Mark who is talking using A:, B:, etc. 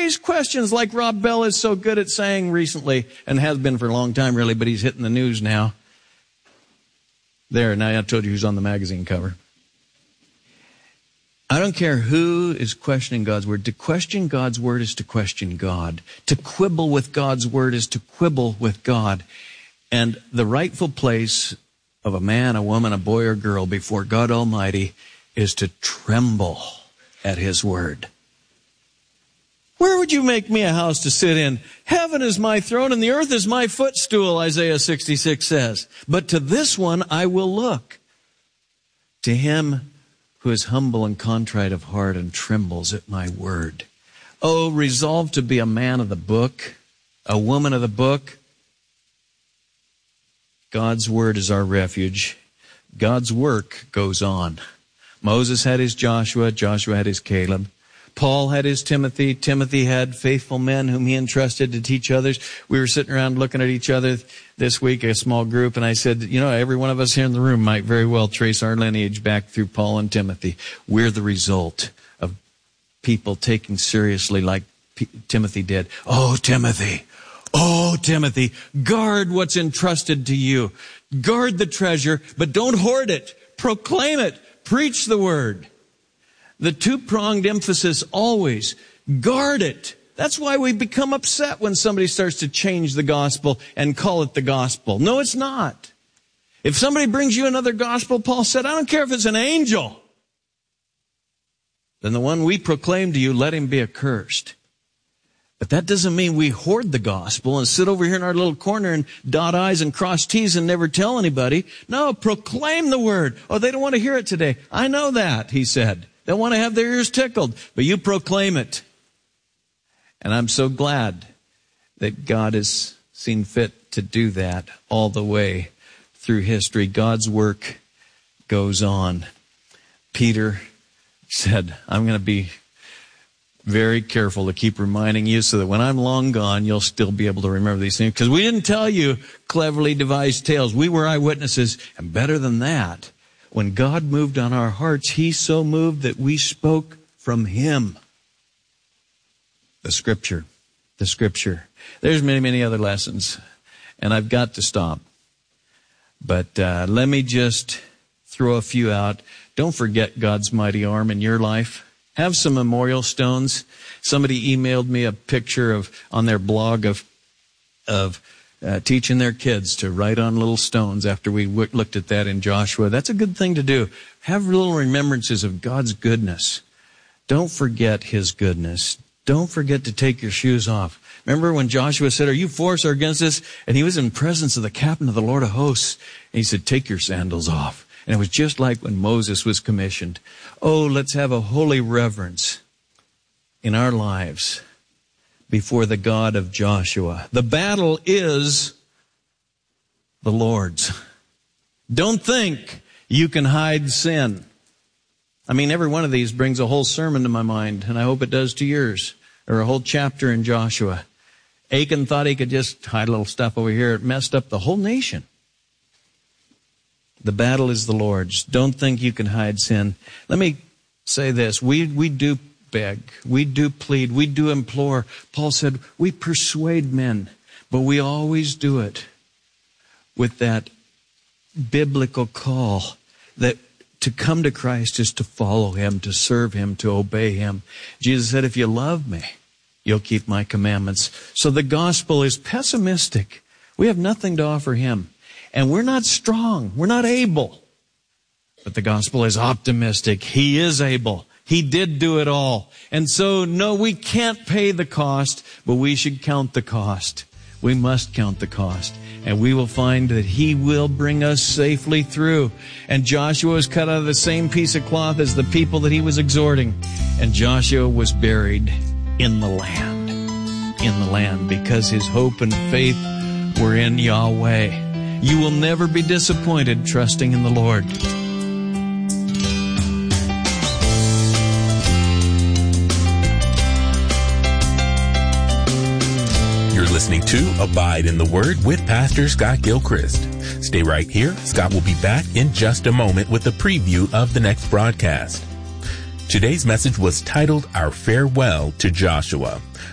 A: raise questions like Rob Bell is so good at saying recently, and has been for a long time really, but he's hitting the news now. There, now I told you who's on the magazine cover. I don't care who is questioning God's word. To question God's word is to question God. To quibble with God's word is to quibble with God. And the rightful place of a man, a woman, a boy, or girl before God Almighty is to tremble at His word. Where would you make me a house to sit in? Heaven is my throne and the earth is my footstool, Isaiah 66 says. But to this one I will look. To him who is humble and contrite of heart and trembles at my word. Oh, resolve to be a man of the book, a woman of the book. God's word is our refuge. God's work goes on. Moses had his Joshua, Joshua had his Caleb. Paul had his Timothy, Timothy had faithful men whom he entrusted to teach others. We were sitting around looking at each other this week, a small group, and I said, you know, every one of us here in the room might very well trace our lineage back through Paul and Timothy. We're the result of people taking seriously like Timothy did. Oh, Timothy, guard what's entrusted to you. Guard the treasure, but don't hoard it. Proclaim it. Preach the word. The two-pronged emphasis always, guard it. That's why we become upset when somebody starts to change the gospel and call it the gospel. No, it's not. If somebody brings you another gospel, Paul said, I don't care if it's an angel. Then the one we proclaim to you, let him be accursed. But that doesn't mean we hoard the gospel and sit over here in our little corner and dot I's and cross T's and never tell anybody. No, proclaim the word. Oh, they don't want to hear it today. I know that, he said. They want to have their ears tickled, but you proclaim it. And I'm so glad that God has seen fit to do that all the way through history. God's work goes on. Peter said, I'm going to be very careful to keep reminding you so that when I'm long gone, you'll still be able to remember these things. Because we didn't tell you cleverly devised tales. We were eyewitnesses. And better than that, when God moved on our hearts, He so moved that we spoke from Him. The Scripture. There's many, many other lessons, and I've got to stop. But let me just throw a few out. Don't forget God's mighty arm in your life. Have some memorial stones. Somebody emailed me a picture on their blog of teaching their kids to write on little stones after we looked at that in Joshua. That's a good thing to do. Have little remembrances of God's goodness. Don't forget His goodness. Don't forget to take your shoes off. Remember when Joshua said, are you for us or against us? And he was in presence of the captain of the Lord of hosts. And he said, take your sandals off. And it was just like when Moses was commissioned. Oh, let's have a holy reverence in our lives before the God of Joshua. The battle is the Lord's. Don't think you can hide sin. I mean, every one of these brings a whole sermon to my mind, and I hope it does to yours, or a whole chapter in Joshua. Achan thought he could just hide a little stuff over here. It messed up the whole nation. The battle is the Lord's. Don't think you can hide sin. Let me say this. We do beg. We do plead. We do implore. Paul said, we persuade men, but we always do it with that biblical call that to come to Christ is to follow Him, to serve Him, to obey Him. Jesus said, if you love me, you'll keep my commandments. So the gospel is pessimistic. We have nothing to offer Him. And we're not strong. We're not able. But the gospel is optimistic. He is able. He did do it all. And so, no, we can't pay the cost, but we should count the cost. We must count the cost. And we will find that He will bring us safely through. And Joshua was cut out of the same piece of cloth as the people that he was exhorting. And Joshua was buried in the land. In the land, because his hope and faith were in Yahweh. You will never be disappointed trusting in the Lord.
B: You're listening to Abide in the Word with Pastor Scott Gilchrist. Stay right here. Scott will be back in just a moment with a preview of the next broadcast. Today's message was titled Our Farewell to Joshua.